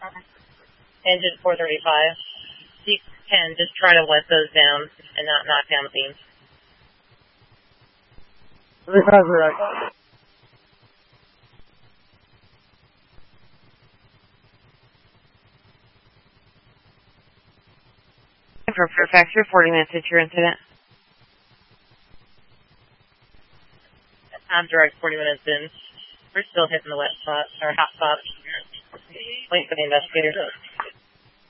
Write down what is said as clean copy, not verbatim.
Engine 435. You can just try to let those down and not knock down the beams. 350. For Fairfax, you're 40 minutes into your incident. I'm direct 40 minutes in. We're still hitting the wet spots, or hot spots. Waiting for the investigators.